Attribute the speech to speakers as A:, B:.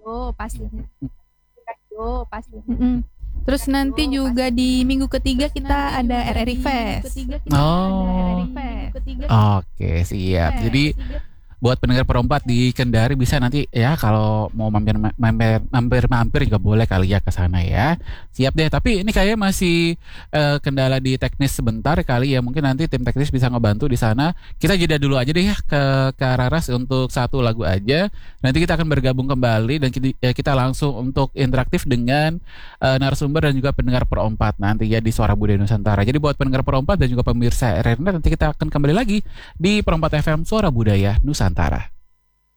A: Mm-mm. Terus nanti juga di minggu ketiga kita ada RRI Fest.
B: Oh, oke, siap. Jadi buat pendengar perempat di Kendari bisa nanti ya kalau mau mampir juga boleh kali ya ke sana ya. Siap deh. Tapi ini kayaknya masih kendala di teknis sebentar kali ya. Mungkin nanti tim teknis bisa ngebantu di sana. Kita jeda dulu aja deh ya ke Raras untuk satu lagu aja. Nanti kita akan bergabung kembali dan kita langsung untuk interaktif dengan narasumber dan juga pendengar perempat nanti ya di Suara Budaya Nusantara. Jadi buat pendengar perempat dan juga pemirsa RRN nanti kita akan kembali lagi di Perempat FM Suara Budaya Nusantara.